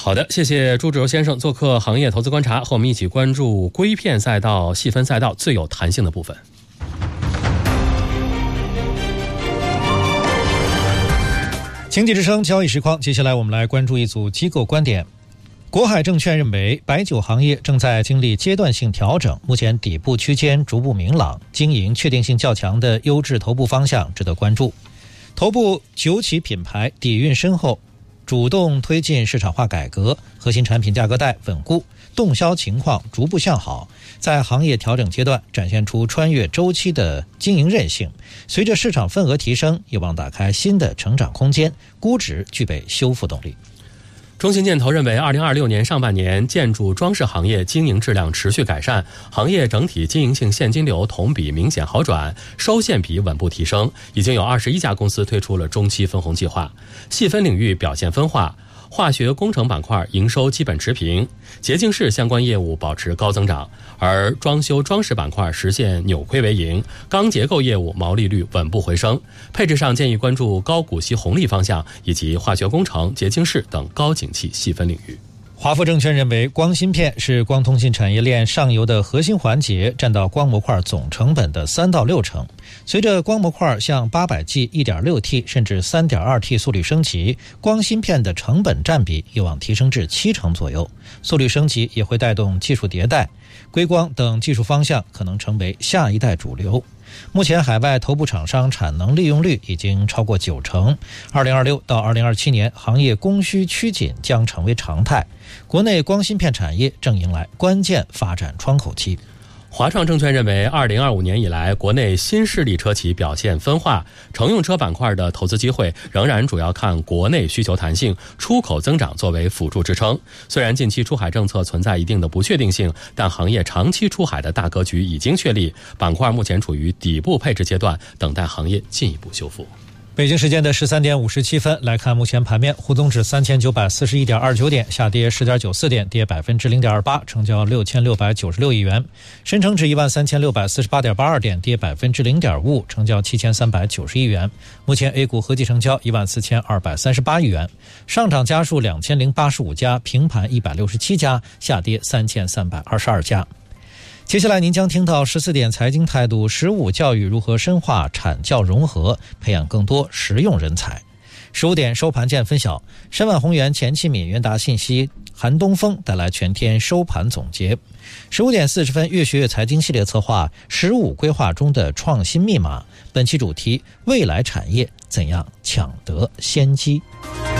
好的，谢谢朱志柔先生做客行业投资观察，和我们一起关注硅片赛道细分赛道最有弹性的部分。 经济之声交易实况，接下来我们来关注一组机构观点。国海证券认为，白酒行业正在经历阶段性调整，目前底部区间逐步明朗，经营确定性较强的优质头部方向值得关注。头部酒企品牌底蕴深厚，主动推进市场化改革，核心产品价格带稳固，动销情况逐步向好，在行业调整阶段展现出穿越周期的经营韧性，随着市场份额提升，有望打开新的成长空间，估值具备修复动力。 中信建投认为，2026年上半年建筑装饰行业经营质量持续改善，行业整体经营性现金流同比明显好转，收现比稳步提升，已经有21家公司推出了中期分红计划。细分领域表现分化，化学工程板块营收基本持平，洁净室相关业务保持高增长，而装修装饰板块实现扭亏为盈，钢结构业务毛利率稳步回升。配置上建议关注高股息红利方向，以及化学工程、洁净室等高景气细分领域。 华富证券认为，光芯片是光通信产业链上游的核心环节，占到光模块总成本的3到6成。随着光模块向 800G、1.6T 甚至 3.2T 速率升级，光芯片的成本占比有望提升至7成左右。速率升级也会带动技术迭代，硅光等技术方向可能成为下一代主流。目前海外头部厂商产能利用率已经超过9成，2026到2027年行业供需趋紧将成为常态，国内光芯片产业正迎来关键发展窗口期。 华创证券认为，2025年以来，国内新势力车企表现分化，乘用车板块的投资机会仍然主要看国内需求弹性、出口增长作为辅助支撑。虽然近期出海政策存在一定的不确定性，但行业长期出海的大格局已经确立，板块目前处于底部配置阶段，等待行业进一步修复。 北京时间的13点57分，来看目前盘面，沪综指3941.29点，下跌10.94点，跌0.28%，成交6696亿元；深成指13648.82点，跌0.5%，成交7390亿元。目前 A 股合计成交14238亿元，上涨家数2085家，平盘167家，下跌3322家。接下来您将听到14点财经态度，15教育如何深化产教融合，培养更多实用人才。15点收盘见分晓，申万宏源、钱启敏、元达信息、韩东风带来全天收盘总结。15点40分，越学越财经系列策划15规划中的创新密码，本期主题：未来产业怎样抢得先机。